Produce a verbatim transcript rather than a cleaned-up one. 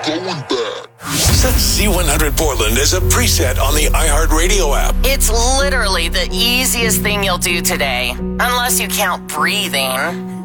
going bad. Set Z one hundred Portland as a preset on the iHeartRadio app. It's literally the easiest thing you'll do today, unless you count breathing.